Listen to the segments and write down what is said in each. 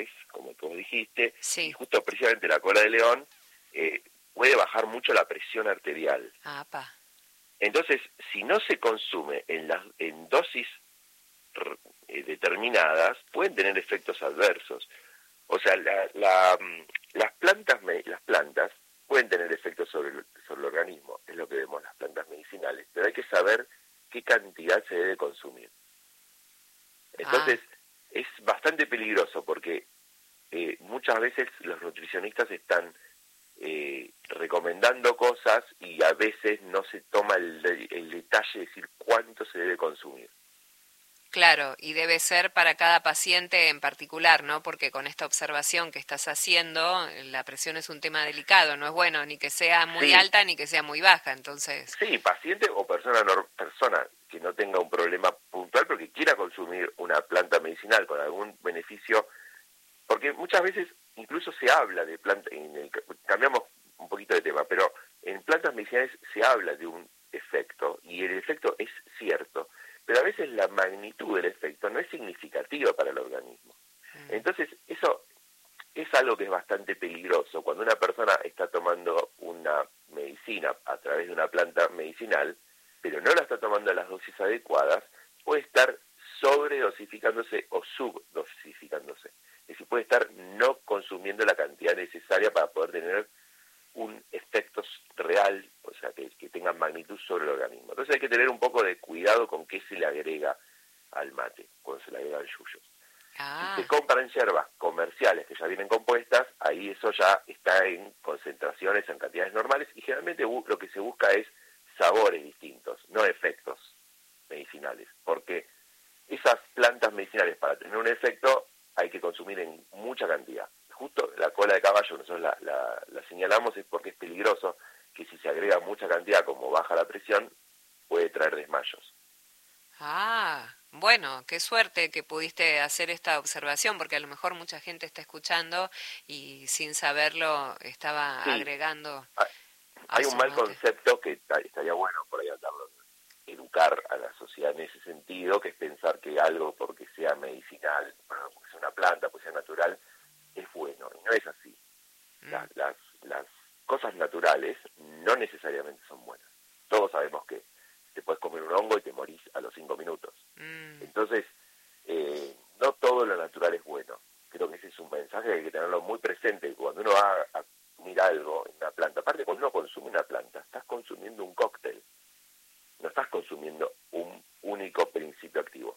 árabes, como tú dijiste, y Sí. justo precisamente la cola de león puede bajar mucho la presión arterial. Apa. Entonces, si no se consume en dosis determinadas, pueden tener efectos adversos. O sea, las plantas pueden tener efectos sobre el organismo, es lo que vemos las plantas medicinales, pero hay que saber qué cantidad se debe consumir. Entonces, es bastante peligroso porque muchas veces los nutricionistas están recomendando cosas y a veces no se toma el detalle de decir cuánto se debe consumir. Claro, y debe ser para cada paciente en particular, ¿no? Porque con esta observación que estás haciendo, la presión es un tema delicado, no es bueno ni que sea muy Sí, alta ni que sea muy baja, entonces... sí, paciente o persona que no tenga un problema puntual pero que quiera consumir una planta medicinal con algún beneficio, porque muchas veces incluso se habla de plantas, cambiamos un poquito de tema, pero en plantas medicinales se habla de un efecto y el efecto es cierto, pero a veces la magnitud del efecto no es significativa para el organismo. Entonces eso es algo que es bastante peligroso. Cuando una persona está tomando una medicina a través de una planta medicinal, pero no la está tomando a las dosis adecuadas, puede estar sobredosificándose o subdosificándose. Es decir, puede estar no consumiendo la cantidad necesaria para poder tener un efecto real, o sea, que tenga magnitud sobre el organismo. Entonces hay que tener un poco de cuidado con qué se le agrega al mate, cuando se le agrega al yuyo. Si se compran yerbas comerciales que ya vienen compuestas, ahí eso ya está en concentraciones, en cantidades normales, y generalmente lo que se busca es sabores distintos, no efectos medicinales, porque esas plantas medicinales para tener un efecto hay que consumir en mucha cantidad. Justo la cola de caballo, nosotros la señalamos es porque es peligroso, que si se agrega mucha cantidad, como baja la presión, puede traer desmayos. Bueno, qué suerte que pudiste hacer esta observación, porque a lo mejor mucha gente está escuchando y sin saberlo estaba Sí, agregando a hay un su mal mate. concepto que estaría bueno por ahí hablarlo, educar a la sociedad en ese sentido, que es pensar que algo porque sea medicinal, porque sea una planta, porque sea natural, es bueno, y no es así. Las cosas naturales no necesariamente son buenas. Todos sabemos que te puedes comer un hongo y te morís a los 5 minutos. Entonces, no todo lo natural es bueno. Creo que ese es un mensaje que hay que tenerlo muy presente. Cuando uno va a consumir algo en una planta, aparte cuando uno consume una planta, estás consumiendo un cóctel, no estás consumiendo un único principio activo.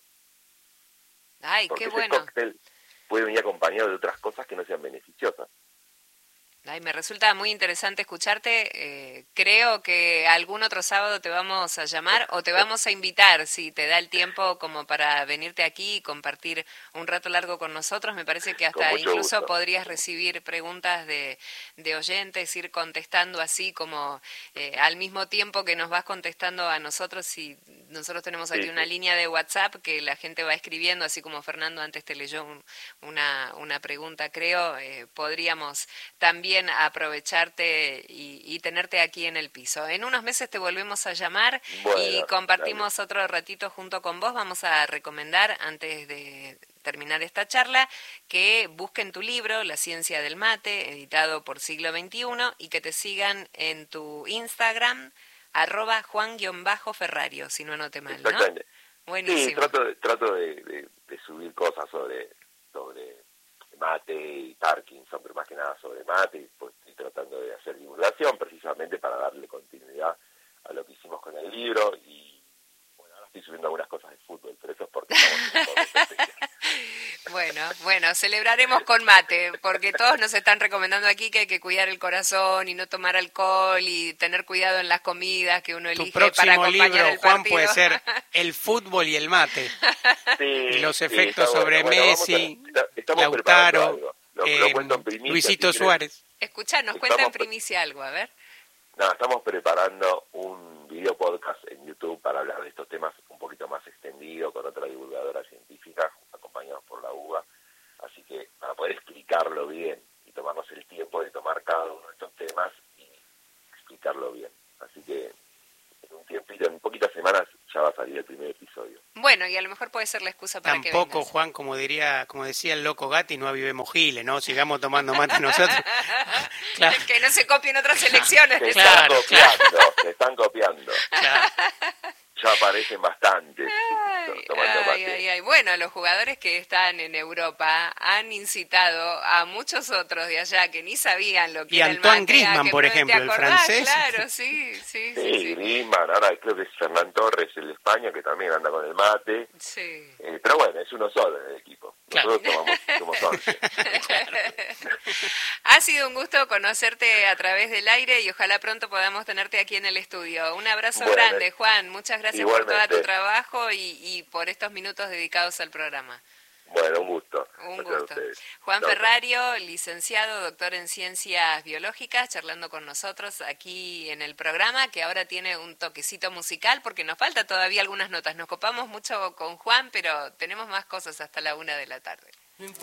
Ay, qué Porque ese bueno. cóctel puede venir acompañado de otras cosas que no sean beneficiosas. Ay, me resulta muy interesante escucharte. Creo que algún otro sábado te vamos a llamar o te vamos a invitar, si te da el tiempo, como para venirte aquí y compartir un rato largo con nosotros. Me parece que Con hasta mucho incluso gusto. podrías recibir preguntas de oyentes, ir contestando así como al mismo tiempo que nos vas contestando a nosotros. Y nosotros tenemos aquí Sí, una sí. línea de WhatsApp que la gente va escribiendo, así como Fernando antes te leyó una pregunta, creo. Podríamos también aprovecharte y tenerte aquí en el piso. En unos meses te volvemos a llamar y Bueno, dale. compartimos otro ratito junto con vos. Vamos a recomendar, antes de terminar esta charla, que busquen tu libro, La ciencia del mate, editado por Siglo XXI, y que te sigan en tu Instagram, @Juan-Ferrario, si no anoté mal, ¿no? Exactamente. Sí, Buenísimo. trato de subir cosas sobre mate y Parkinson, pero más que nada sobre mate, y pues estoy tratando de hacer divulgación precisamente para darle continuidad a lo que hicimos con el libro, y bueno, ahora estoy subiendo algunas cosas de fútbol, pero eso es porque estamos en un momento especial. Bueno, celebraremos con mate, porque todos nos están recomendando aquí que hay que cuidar el corazón y no tomar alcohol y tener cuidado en las comidas que uno Tu elige para próximo acompañar libro, el Juan, partido. puede ser El fútbol y el mate. Y Sí, los sí, está efectos bueno. sobre Bueno, Messi, estamos preparando Lautaro, algo. Lo cuento en primicia, si Luisito quieres. Suárez. Escuchá, nos cuenta en Estamos primicia algo, a ver. Nada, estamos preparando un video podcast en YouTube para hablar de estos temas un poquito más extendido, con otra divulgadora científica, acompañados por la UBA. Así que para poder explicarlo bien y tomarnos el tiempo de tomar cada uno de estos temas y explicarlo bien. Así que un tiempito, en poquitas semanas ya va a salir el primer episodio. Bueno, y a lo mejor puede ser la excusa para que Tampoco, vengas. Juan, como decía el loco Gatti, no avivemos giles, ¿no? Sigamos tomando mate nosotros. Claro. Que no se copien otras elecciones. Se Claro, están copiando. Claro. Ya aparecen bastantes tomando mate. Ay. Bueno, los jugadores que están en Europa han incitado a muchos otros de allá que ni sabían lo que Y era el Antoine mate. Griezmann, por ¿te ejemplo, el acordás? francés. Claro, sí. Sí, Griezmann, ahora creo que es Fernán Torres, el de España, que también anda con el mate. Sí. Pero bueno, es uno solo en el equipo. Claro. Nosotros somos 11. Ha sido un gusto conocerte a través del aire y ojalá pronto podamos tenerte aquí en el estudio. Un abrazo grande, Juan. Muchas gracias igualmente. por todo tu trabajo y por estos minutos dedicados al programa. Bueno, un gusto. Un gusto. Juan Chau. Ferrario, licenciado, doctor en Ciencias Biológicas, charlando con nosotros aquí en el programa, que ahora tiene un toquecito musical, porque nos falta todavía algunas notas. Nos copamos mucho con Juan, pero tenemos más cosas hasta la 1 de la tarde.